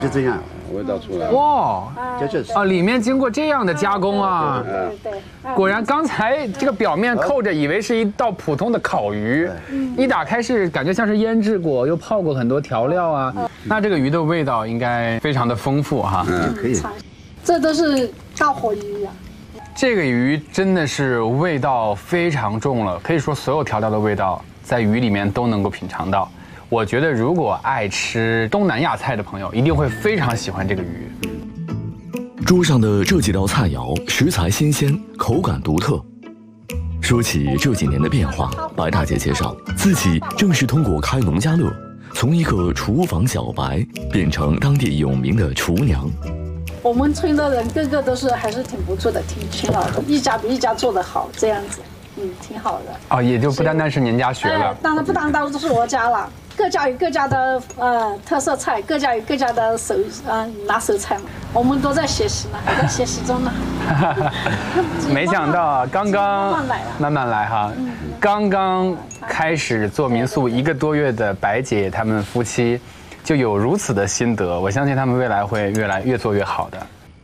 就这样， 味道出来。 哇， 就是啊，里面经过这样的加工啊， 对， 果然刚才这个表面扣着，以为是一道普通的烤鱼，一打开是感觉像是腌制过，又泡过很多调料啊。那这个鱼的味道应该非常的丰富哈。 可以。 这都是大活鱼啊。 这个鱼真的是味道非常重了，可以说所有调料的味道在鱼里面都能够品尝到。我觉得如果爱吃东南亚菜的朋友，一定会非常喜欢这个鱼。 桌上的这几道菜肴，食材新鲜，口感独特。说起这几年的变化，白大姐介绍，自己正是通过开农家乐，从一个厨房小白变成当地有名的厨娘。 我们村的人个个都是还是挺不错的，挺勤劳的，一家比一家做得好，这样子，挺好的。 啊，也就不单单是您家学了， 当然不单单都是我家了。各家有各家的特色菜，各家有各家的拿手菜嘛。我们都在学习呢，还在学习中呢。 没想到刚刚慢慢来哈，刚刚开始做民宿1个多月的白姐他们夫妻就有如此的心得，我相信他们未来会越做越好的。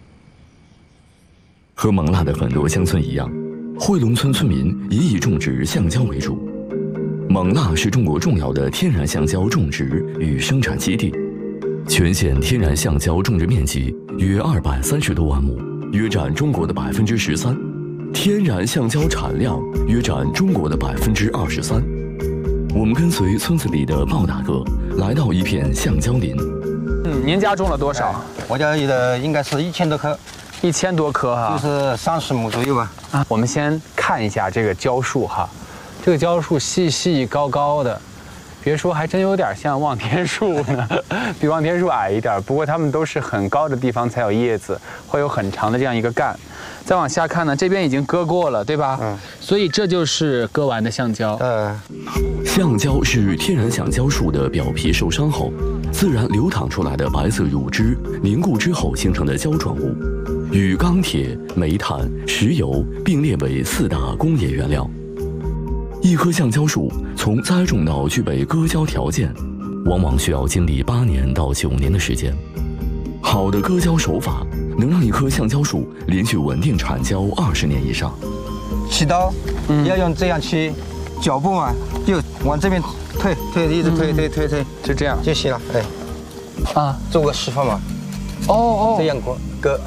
和勐腊的很多乡村一样，惠龙村村民也以种植橡胶为主。勐腊是中国重要的天然橡胶种植与生产基地，全县天然橡胶种植面积约230多万亩，约占中国的13%，天然橡胶产量约占中国的23%。我们跟随村子里的鲍大哥来到一片橡胶林。 您家种了多少？ 我家有的应该是1000多棵 ，1000多棵哈， 就是30亩左右吧。 我们先看一下这个蕉树哈。这个蕉树细细高高的，别说还真有点像望天树呢，比望天树矮一点。不过它们都是很高的地方才有叶子，会有很长的这样一个干。再往下看呢，这边已经割过了，对吧？所以这就是割完的橡胶。 橡胶是天然橡胶树的表皮受伤后，自然流淌出来的白色乳汁凝固之后形成的胶状物，与钢铁、煤炭、石油并列为4大工业原料。一棵橡胶树从栽种到具备割胶条件，往往需要经历8年到9年的时间。好的割胶手法能让一棵橡胶树连续稳定产胶20年以上。 起刀要用这样去，脚步嘛就往这边推，一直推， 就这样就行了。做个示范嘛。这样割。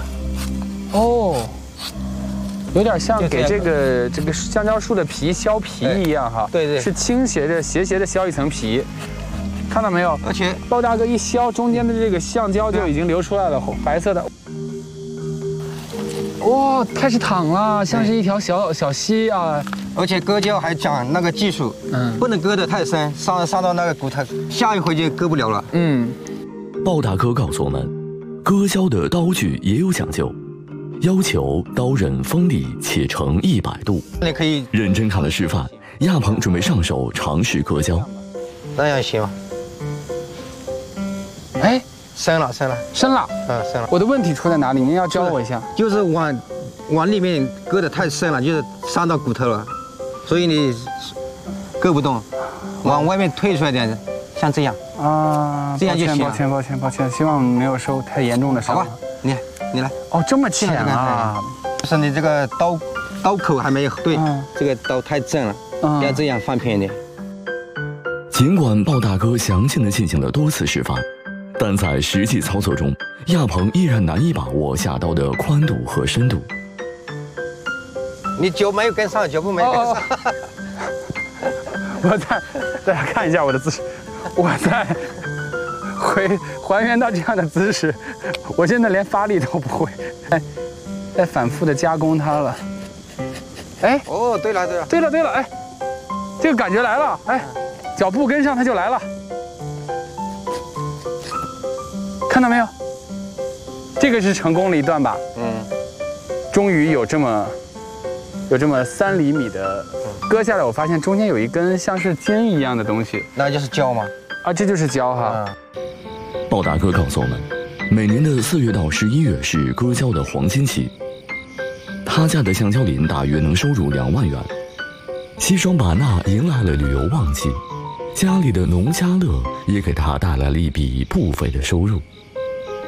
有点像给这个橡胶树的皮削皮一样哈， 对， 是倾斜着斜的削一层皮，看到没有？ 而且鲍大哥一削，中间的这个橡胶就已经流出来了，白色的。哇，开始淌了，像是一条小溪啊！ 而且割胶还讲那个技术，不能割得太深，伤到那个骨头，下一回就割不了了。 鲍大哥告诉我们，割胶的刀具也有讲究。要求刀刃锋利且呈100度。 你可以认真看了示范，亚鹏准备上手尝试割胶。 那样行吗？深了。 深了。我的问题出在哪里？您要教我一下。 就是往里面割得太深了，就是伤到骨头了，所以你割不动，往外面退出来点，像这样啊，这样就行。 抱歉，希望没有受太严重的伤。 好吧，你来。 这么浅啊！ 就是你这个刀口还没有对，这个刀太正了，要这样放偏一点。 尽管鲍大哥详细地进行了多次示范，但在实际操作中，亚鹏依然难以把握下刀的宽度和深度。 你脚没有跟上，脚步没有跟上。 我大家看一下我的姿势，我在还原到这样的姿势，我现在连发力都不会，在反复的加工它了。 对了， 这个感觉来了，脚步跟上它就来了，看到没有？这个是成功了一段吧？终于有这么3厘米的割下来，我发现中间有一根像是筋一样的东西， 那就是胶吗？ 这就是胶哈。 鲍大哥告诉我们，每年的4月到11月是割胶的黄金期。他家的橡胶林大约能收入2万元。西双版纳迎来了旅游旺季，家里的农家乐也给他带来了一笔不菲的收入。